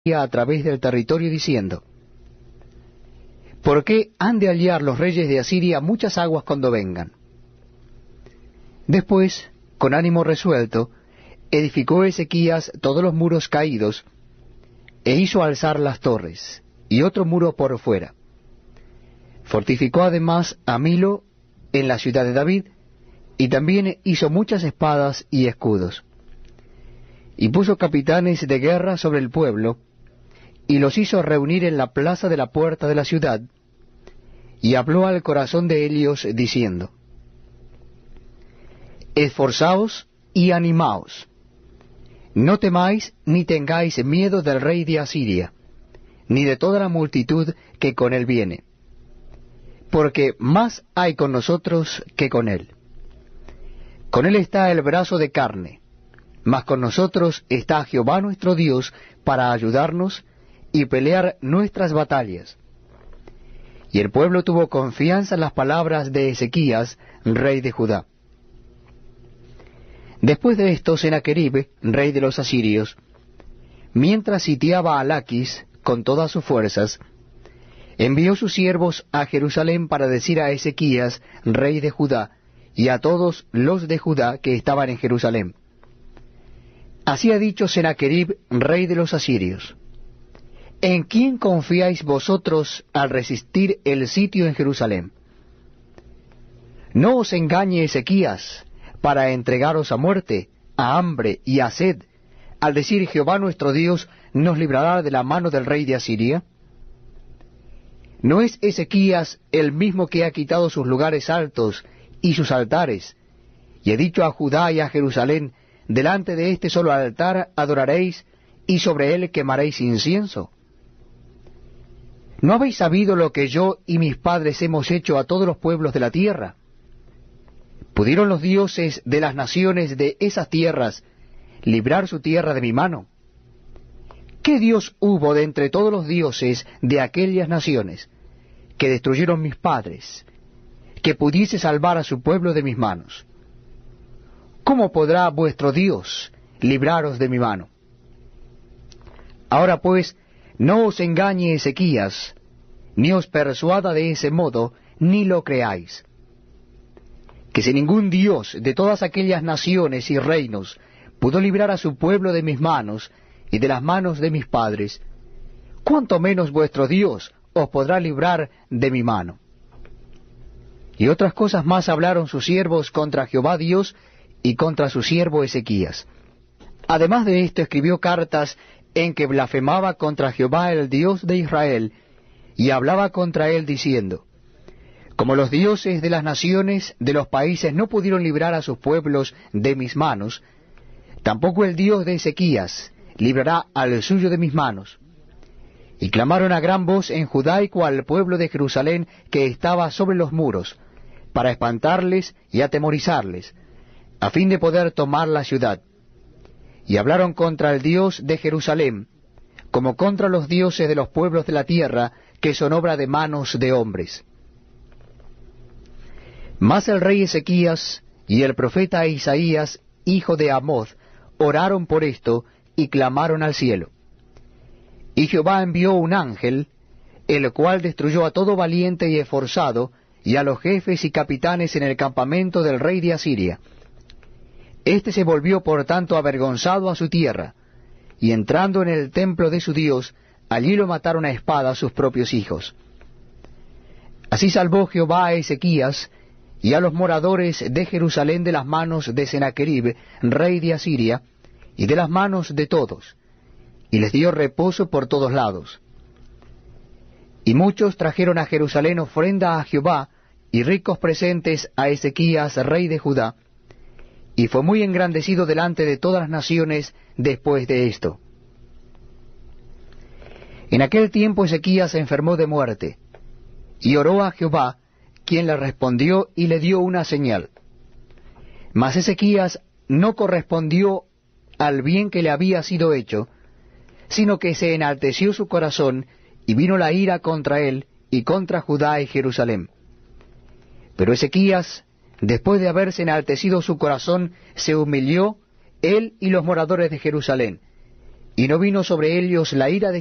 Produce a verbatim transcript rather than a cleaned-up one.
a través del territorio diciendo: ¿por qué han de hallar los reyes de Asiria muchas aguas cuando vengan? Después, con ánimo resuelto, edificó Ezequías todos los muros caídos, e hizo alzar las torres, y otro muro por fuera. Fortificó además a Milo en la ciudad de David, y también hizo muchas espadas y escudos. Y puso capitanes de guerra sobre el pueblo, y los hizo reunir en la plaza de la puerta de la ciudad, y habló al corazón de ellos, diciendo: esforzaos y animaos, no temáis ni tengáis miedo del rey de Asiria, ni de toda la multitud que con él viene, porque más hay con nosotros que con él. Con él está el brazo de carne, mas con nosotros está Jehová nuestro Dios para ayudarnos y pelear nuestras batallas. Y el pueblo tuvo confianza en las palabras de Ezequías, rey de Judá. Después de esto, Sennacherib, rey de los asirios, mientras sitiaba a Laquis con todas sus fuerzas, envió sus siervos a Jerusalén para decir a Ezequías, rey de Judá, y a todos los de Judá que estaban en Jerusalén: así ha dicho Sennacherib, rey de los asirios: ¿en quién confiáis vosotros al resistir el sitio en Jerusalén? No os engañe Ezequías para entregaros a muerte, a hambre y a sed, al decir: Jehová nuestro Dios nos librará de la mano del rey de Asiria. ¿No es Ezequías el mismo que ha quitado sus lugares altos y sus altares, y ha dicho a Judá y a Jerusalén: delante de este solo altar adoraréis, y sobre él quemaréis incienso? ¿No habéis sabido lo que yo y mis padres hemos hecho a todos los pueblos de la tierra? ¿Pudieron los dioses de las naciones de esas tierras librar su tierra de mi mano? ¿Qué Dios hubo de entre todos los dioses de aquellas naciones que destruyeron mis padres, que pudiese salvar a su pueblo de mis manos? ¿Cómo podrá vuestro Dios libraros de mi mano? Ahora pues, no os engañe Ezequías, ni os persuada de ese modo, ni lo creáis. Que si ningún Dios de todas aquellas naciones y reinos pudo librar a su pueblo de mis manos y de las manos de mis padres, cuánto menos vuestro Dios os podrá librar de mi mano. Y otras cosas más hablaron sus siervos contra Jehová Dios y contra su siervo Ezequías. Además de esto, escribió cartas en que blasfemaba contra Jehová el Dios de Israel, y hablaba contra él diciendo: como los dioses de las naciones de los países no pudieron librar a sus pueblos de mis manos, tampoco el Dios de Ezequías librará al suyo de mis manos. Y clamaron a gran voz en Judá y cual pueblo de Jerusalén que estaba sobre los muros, para espantarles y atemorizarles, a fin de poder tomar la ciudad. Y hablaron contra el Dios de Jerusalén, como contra los dioses de los pueblos de la tierra, que son obra de manos de hombres. Mas el rey Ezequías y el profeta Isaías, hijo de Amoz, oraron por esto y clamaron al cielo. Y Jehová envió un ángel, el cual destruyó a todo valiente y esforzado, y a los jefes y capitanes en el campamento del rey de Asiria. Este se volvió por tanto avergonzado a su tierra, y entrando en el templo de su Dios, allí lo mataron a espada sus propios hijos. Así salvó Jehová a Ezequías y a los moradores de Jerusalén de las manos de Sennacherib, rey de Asiria, y de las manos de todos, y les dio reposo por todos lados. Y muchos trajeron a Jerusalén ofrenda a Jehová, y ricos presentes a Ezequías, rey de Judá, y fue muy engrandecido delante de todas las naciones después de esto. En aquel tiempo Ezequías se enfermó de muerte, y oró a Jehová, quien le respondió y le dio una señal. Mas Ezequías no correspondió al bien que le había sido hecho, sino que se enalteció su corazón, y vino la ira contra él y contra Judá y Jerusalén. Pero Ezequías, después de haberse enaltecido su corazón, se humilló, él y los moradores de Jerusalén, y no vino sobre ellos la ira de